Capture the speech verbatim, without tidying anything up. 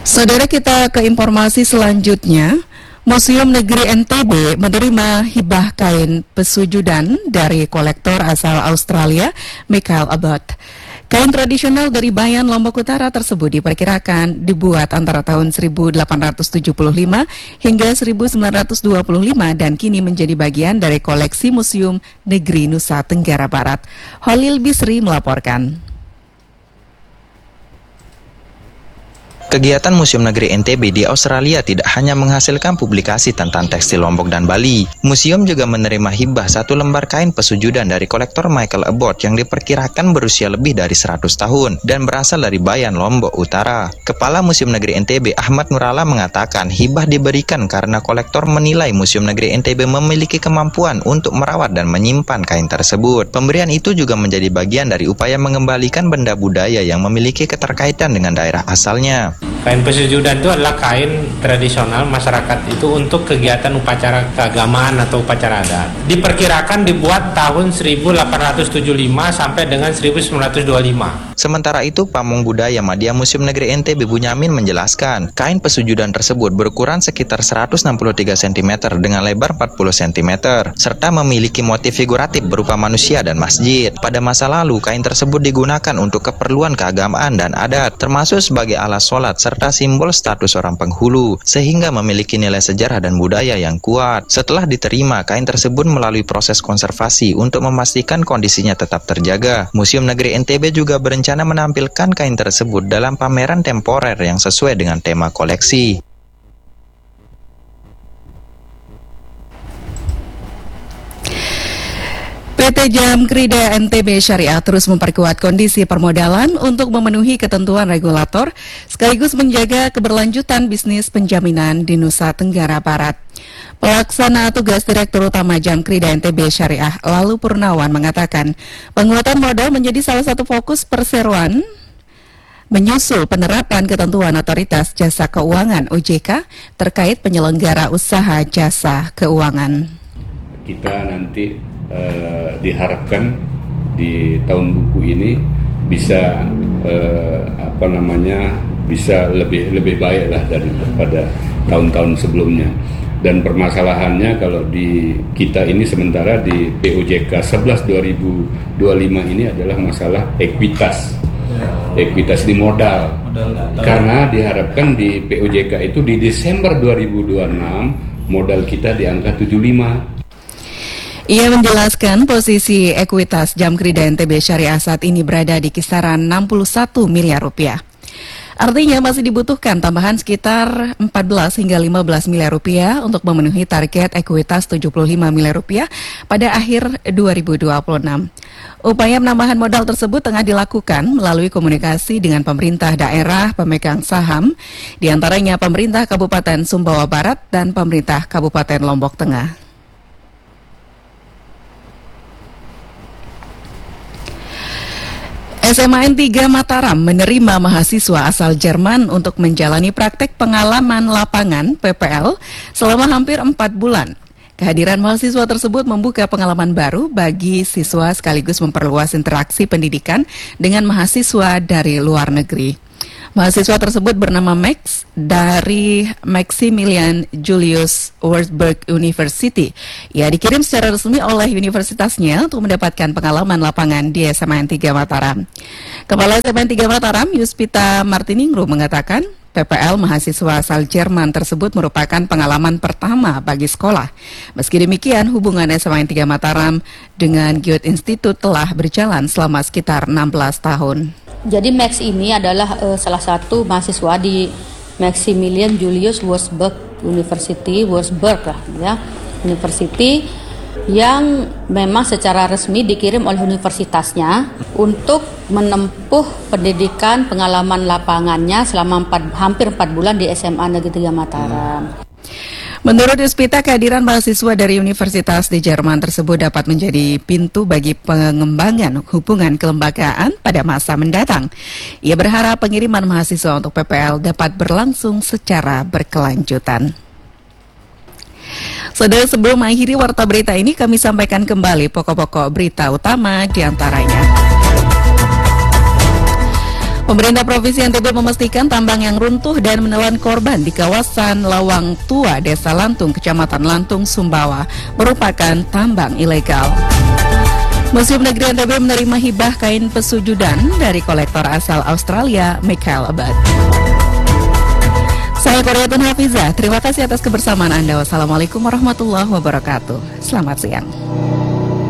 Saudara, kita ke informasi selanjutnya. Museum Negeri N T B menerima hibah kain pesujudan dari kolektor asal Australia, Michael Abbott. Kain tradisional dari Bayan Lombok Utara tersebut diperkirakan dibuat antara tahun seribu delapan ratus tujuh puluh lima hingga seribu sembilan ratus dua puluh lima dan kini menjadi bagian dari koleksi Museum Negeri Nusa Tenggara Barat. Holil Bisri melaporkan. Kegiatan Museum Negeri N T B di Australia tidak hanya menghasilkan publikasi tentang tekstil Lombok dan Bali. Museum juga menerima hibah satu lembar kain pesujudan dari kolektor Michael Abbott yang diperkirakan berusia lebih dari seratus tahun dan berasal dari Bayan Lombok Utara. Kepala Museum Negeri N T B Ahmad Nurala mengatakan hibah diberikan karena kolektor menilai Museum Negeri N T B memiliki kemampuan untuk merawat dan menyimpan kain tersebut. Pemberian itu juga menjadi bagian dari upaya mengembalikan benda budaya yang memiliki keterkaitan dengan daerah asalnya. Kain pesujudan itu adalah kain tradisional masyarakat itu untuk kegiatan upacara keagamaan atau upacara adat. Diperkirakan dibuat tahun seribu delapan ratus tujuh puluh lima sampai dengan seribu sembilan ratus dua puluh lima. Sementara itu, Pamong Budaya Madya Museum Negeri N T B Bunyamin menjelaskan, kain pesujudan tersebut berukuran sekitar seratus enam puluh tiga sentimeter dengan lebar empat puluh sentimeter, serta memiliki motif figuratif berupa manusia dan masjid. Pada masa lalu, kain tersebut digunakan untuk keperluan keagamaan dan adat, termasuk sebagai alas sholat serta simbol status orang penghulu, sehingga memiliki nilai sejarah dan budaya yang kuat. Setelah diterima, kain tersebut melalui proses konservasi untuk memastikan kondisinya tetap terjaga. Museum Negeri N T B juga berencana menampilkan kain tersebut dalam pameran temporer yang sesuai dengan tema koleksi. P T Jamkrida N T B Syariah terus memperkuat kondisi permodalan untuk memenuhi ketentuan regulator sekaligus menjaga keberlanjutan bisnis penjaminan di Nusa Tenggara Barat. Pelaksana tugas Direktur Utama Jamkrida N T B Syariah Lalu Purnawan mengatakan penguatan modal menjadi salah satu fokus perseroan menyusul penerapan ketentuan Otoritas Jasa Keuangan O J K terkait penyelenggara usaha jasa keuangan. Kita nanti Uh, diharapkan di tahun buku ini bisa uh, apa namanya bisa lebih lebih baik lah daripada tahun-tahun sebelumnya. Dan permasalahannya kalau di kita ini sementara di P O J K sebelas dua ribu dua puluh lima ini adalah masalah ekuitas, ekuitas di modal. Karena diharapkan di P O J K itu di Desember dua ribu dua puluh enam modal kita di angka tujuh puluh lima. Ia menjelaskan posisi ekuitas Jamkrida N T B Syariah saat ini berada di kisaran enam puluh satu miliar rupiah. Artinya masih dibutuhkan tambahan sekitar empat belas hingga lima belas miliar rupiah untuk memenuhi target ekuitas tujuh puluh lima miliar rupiah pada akhir dua ribu dua puluh enam. Upaya penambahan modal tersebut tengah dilakukan melalui komunikasi dengan pemerintah daerah pemegang saham, diantaranya pemerintah Kabupaten Sumbawa Barat dan pemerintah Kabupaten Lombok Tengah. S M A N tiga Mataram menerima mahasiswa asal Jerman untuk menjalani praktek pengalaman lapangan P P L selama hampir empat bulan. Kehadiran mahasiswa tersebut membuka pengalaman baru bagi siswa sekaligus memperluas interaksi pendidikan dengan mahasiswa dari luar negeri. Mahasiswa tersebut bernama Max dari Maximilian Julius Wurzburg University. Ia dikirim secara resmi oleh universitasnya untuk mendapatkan pengalaman lapangan di S M A N tiga Mataram. Kepala S M A N tiga Mataram, Yuspita Martiningru, mengatakan P P L mahasiswa asal Jerman tersebut merupakan pengalaman pertama bagi sekolah. Meski demikian, hubungan S M A N tiga Mataram dengan Goethe Institute telah berjalan selama sekitar enam belas tahun. Jadi Max ini adalah uh, salah satu mahasiswa di Maximilian Julius Wurzburg University, Wurzburg lah ya, University yang memang secara resmi dikirim oleh universitasnya untuk menempuh pendidikan pengalaman lapangannya selama empat, hampir empat bulan di S M A Negeri tiga Mataram. Menurut Yuspita, kehadiran mahasiswa dari universitas di Jerman tersebut dapat menjadi pintu bagi pengembangan hubungan kelembagaan pada masa mendatang. Ia berharap pengiriman mahasiswa untuk P P L dapat berlangsung secara berkelanjutan. Saudara, sebelum mengakhiri warta berita ini, kami sampaikan kembali pokok-pokok berita utama di antaranya. Pemerintah Provinsi N T B memastikan tambang yang runtuh dan menelan korban di kawasan Lawang Tua, Desa Lantung, Kecamatan Lantung, Sumbawa, merupakan tambang ilegal. Museum Negeri N T B menerima hibah kain pesujudan dari kolektor asal Australia, Michael Abad. Saya Koryatun Hafizah, terima kasih atas kebersamaan Anda. Wassalamualaikum warahmatullahi wabarakatuh. Selamat siang.